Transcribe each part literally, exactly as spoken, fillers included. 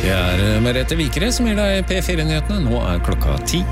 Det er Merete Vikre som gir deg P fire-nyhetene. Nå er klokka ti.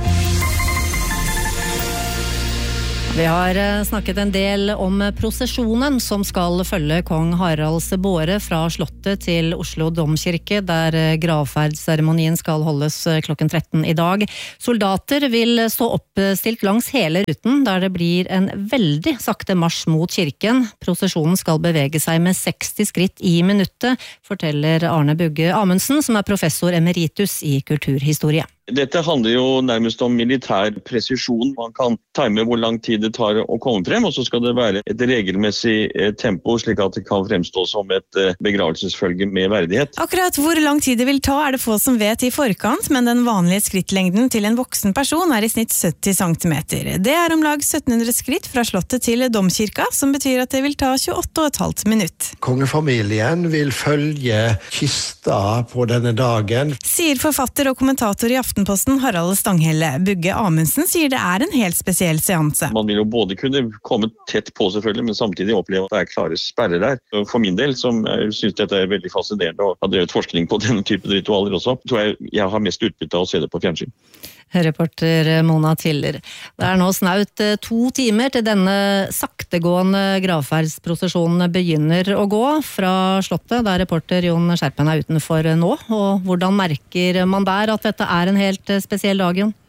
Vi har snakket en del om prosesjonen som skal følge kong Haralds båre fra slottet til Oslo Domkirke, der gravferdsseremonien skal holdes klokken tretten i dag. Soldater vil stå oppstilt langs hele ruten, der det blir en veldig sakte marsj mot kirken. Prosesjonen skal bevege seg med seksti skritt i minuttet, forteller Arne Bugge Amundsen, som er professor emeritus i kulturhistorie. Dette handler jo nærmest om militær presisjon. Man kan time hvor lang tid det tar å komme frem, og så skal det være et regelmessig tempo, slik at det kan fremstå som et begravelsesfølge med verdighet. Akkurat hvor lang tid det vil ta er det få som vet i forkant, men den vanlige skrittlengden til en voksen person er i snitt sytti centimeter. Det er om lag sytten hundre skritt fra slottet til Domkirka, som betyr at det vil ta tjueåtte og et halvt minutt. Kongefamilien vil følge kista på denne dagen, sier forfatter og kommentator i Aftenposten Harald Stanghelle. Bugge Amundsen sier det er en helt spesiell seanse. Man vil jo både kunne komme tett på selvfølgelig, men samtidig oppleve at det er klare sperrer der. For min del, som jeg synes dette er veldig fascinerende og har drevet forskning på denne type ritualer også, tror jeg jeg har mest utbytte av å se det på fjernsyn. Reporter Mona Tiller. Det er nå snaut to timer til denne saktegående gravferdsprosesjonen begynner å gå fra slottet, der reporter Jon Skjerpen er utenfor nå. Og hvordan merker man der at dette er en helt spesiell dag, Jon?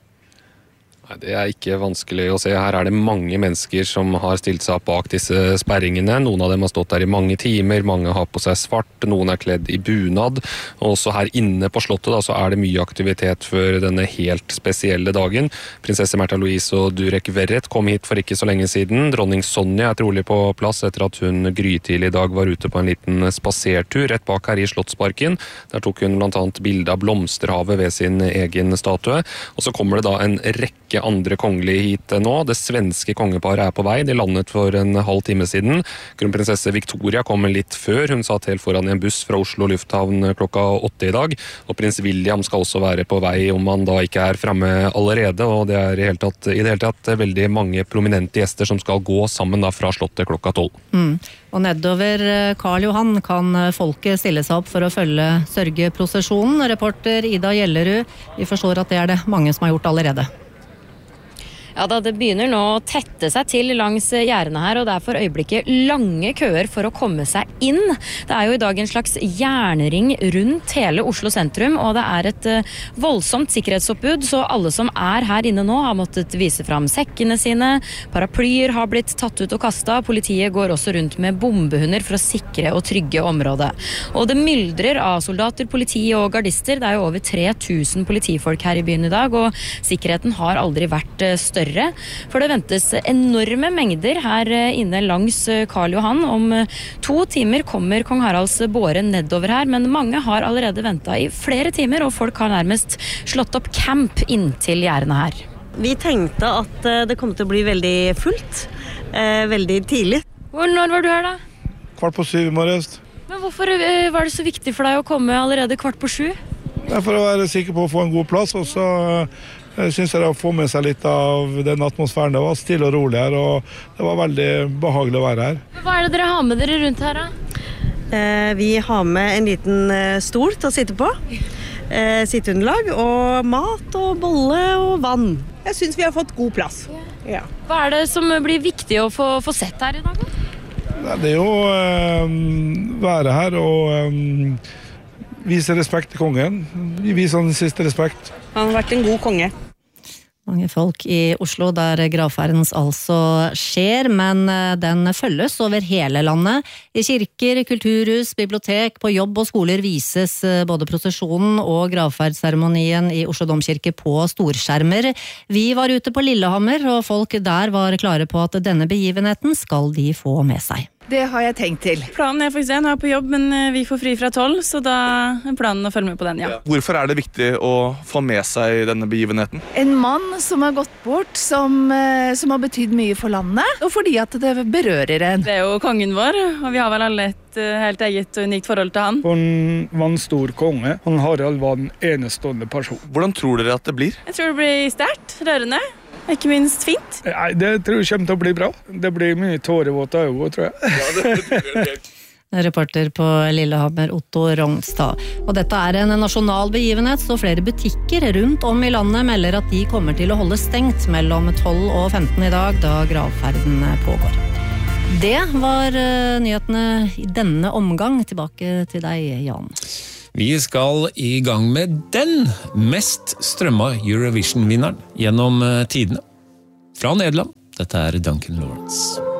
Det er ikke vanskelig å se. Her er det mange mennesker som har stilt seg opp bak disse sperringene. Noen av dem har stått der i mange timer, mange har på seg svart, noen er kledd i bunad. Og også her inne på slottet da, så er det mye aktivitet for denne helt spesielle dagen. Prinsesse Märtha Louise og Durek Verrett kom hit for ikke så lenge siden. Dronning Sonja er trolig på plass etter at hun grytidlig i dag var ute på en liten spasertur rett bak her i Slottsparken. Der tok hun blant annet bilde av blomsterhavet ved sin egen statue. Og så kommer det da en rekke andre kongelige hit nå. Det svenske kongeparet er på vei. De landet for en halv time siden. Kronprinsesse Victoria kom litt før. Hun satt helt foran i en buss fra Oslo lufthavn klokka åtte i dag. Og prins William skal også være på vei om han da ikke er fremme allerede. Og det er i, hele tatt, i det hele tatt veldig mange prominente gjester som skal gå sammen da fra slottet klokka tolv. Mm. Og nedover Karl Johan kan folket stille seg opp for å følge sørgeprosesjonen. Reporter Ida Gjellerud, vi forstår at det er det mange som har gjort allerede. Ja da, det begynner nå å tette seg til langs gjerdene her, og det er for øyeblikket lange køer for å komme seg inn. Det er jo i dag en slags jernring rundt hele Oslo sentrum, og det er et uh, voldsomt sikkerhetsoppbud, så alle som er her inne nå har måttet vise fram sekkene sine, paraplyer har blitt tatt ut og kastet, politiet går også rundt med bombehunder for å sikre og trygge området. Og det myldrer av soldater, politi og gardister, det er jo over tre tusen politifolk her i byen i dag, og sikkerheten har aldri vært uh, større. For det ventes enorme mengder her inne langs Karl Johan. Om to timer kommer kong Haralds båre nedover her, men mange har allerede ventet i flere timer, og folk har nærmest slått opp camp inntil gjerdene her. Vi tenkte at det kom til å bli veldig fullt, eh, veldig tidlig. Hvor, når var du her da? Kvart på syv i morges. Men hvorfor eh, var det så viktig for deg å komme allerede kvart på sju? Det er for å være sikker på å få en god plass, og så Jeg synes jeg å få med seg litt av den atmosfæren. Det var stille og rolig her, og det var veldig behagelig å være her. Hva er det dere har med dere rundt her da? Eh, vi har med en liten stol til å sitte på. Eh, sitteunderlag og mat og bolle og vann. Jeg synes vi har fått god plass. Ja. Hva er det som blir viktig å få, få sett her i dag? Det er jo eh, være her og eh, vise respekt til kongen. Vise han siste respekt. Han har vært en god konge. Mange folk i Oslo der gravferdens altså skjer, men den følges over hele landet. I kirker, kulturhus, bibliotek, på jobb og skoler vises både prosesjonen og gravferdsseremonien i Oslo Domkirke på storskjermer. Vi var ute på Lillehammer, og folk der var klare på at denne begivenheten skal de få med seg. Det har jeg tenkt til. Planen er faktisk, nå er jeg på jobb, men vi får fri fra tolv, så da er planen å følge med på den, ja. Hvorfor er det viktig å få med seg denne begivenheten? En mann som har gått bort, som, som har betydd mye for landet, og fordi at det berører en. Det er jo kongen vår, og vi har vel alle et helt eget og unikt forhold til han. Han var en stor konge. Han Harald var en enestående person. Hvordan tror dere at det blir? Jeg tror det blir sterkt, rørende. Ikke minst fint. Nei, det tror jeg kommer til å bli bra. Det blir mye tårevåte øyne, tror jeg. Ja, det, det, det, det. Reporter på Lillehammer, Otto Rognstad. Og dette er en nasjonal begivenhet, så flere butikker rundt om i landet melder at de kommer til å holde stengt mellom tolv og femten i dag, da gravferden pågår. Det var nyhetene i denne omgang. Tilbake til deg, Jan. Vi skal i gang med den mest strømma Eurovision-vinneren gjennom tidene. Fra Nederland, dette er Duncan Lawrence.